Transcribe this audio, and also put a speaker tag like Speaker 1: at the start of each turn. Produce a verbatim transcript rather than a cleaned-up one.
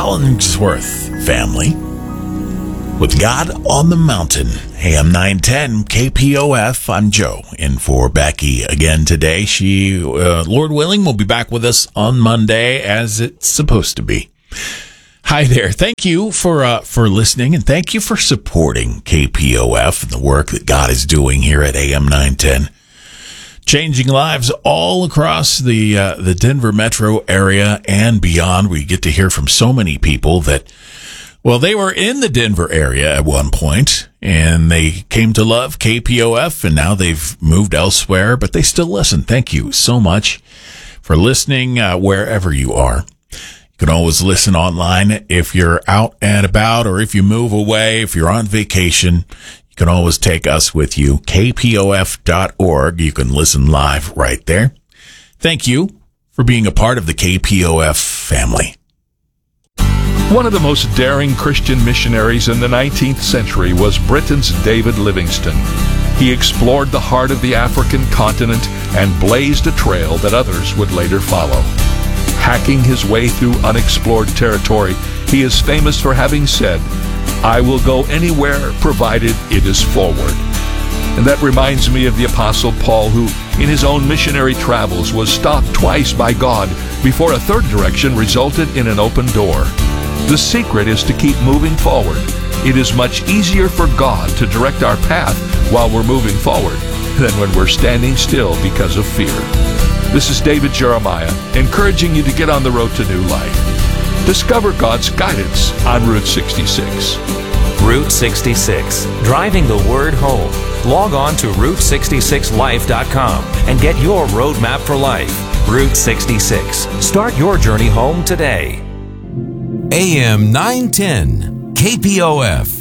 Speaker 1: Hollingsworth family with God on the Mountain. A M nine ten K P O F. I'm Joe, in for Becky again today. She, uh, Lord willing, will be back with us on Monday as it's supposed to be. Hi there. Thank you for uh, for listening, and thank you for supporting K P O F and the work that God is doing here at A M nine ten. Changing lives all across the uh, the Denver metro area and beyond. We get to hear from so many people that, well, they were in the Denver area at one point, and they came to love K P O F, and now they've moved elsewhere, but they still listen. Thank you so much for listening uh, wherever you are. You can always listen online if you're out and about, or if you move away, if you're on vacation. You can always take us with you, K P O F dot org. You can listen live right there. Thank you for being a part of the K P O F family.
Speaker 2: One of the most daring Christian missionaries in the nineteenth century was Britain's David Livingstone. He explored the heart of the African continent and blazed a trail that others would later follow. Hacking his way through unexplored territory, he is famous for having said, "I will go anywhere provided it is forward." And that reminds me of the Apostle Paul, who, in his own missionary travels, was stopped twice by God before a third direction resulted in an open door. The secret is to keep moving forward. It is much easier for God to direct our path while we're moving forward than when we're standing still because of fear. This is David Jeremiah, encouraging you to get on the road to new life. Discover God's guidance on Route sixty-six.
Speaker 3: Route sixty-six, driving the word home. Log on to route sixty-six life dot com and get your roadmap for life. Route sixty-six. Start your journey home today.
Speaker 4: A M nine ten, K P O F.